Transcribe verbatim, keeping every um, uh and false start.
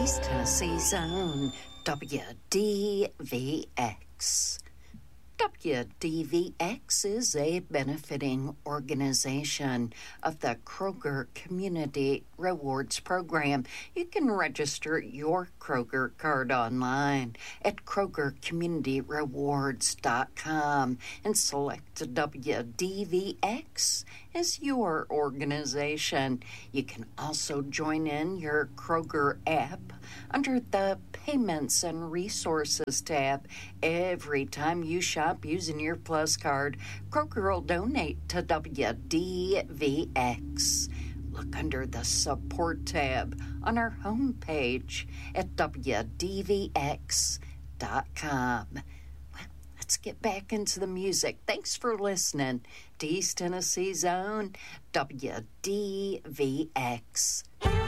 East Tennessee's own W D V X. W D V X is a benefiting organization of the Kroger Community Rewards Program. You can register your Kroger card online at kroger community rewards dot com and select W D V X as your organization. You can also join in your Kroger app under the Payments and Resources tab. Every time you shop using your Plus card, Kroger will donate to W D V X. Look under the Support tab on our homepage at W D V X dot com. Well, let's get back into the music. Thanks for listening to East Tennessee's own W D V X.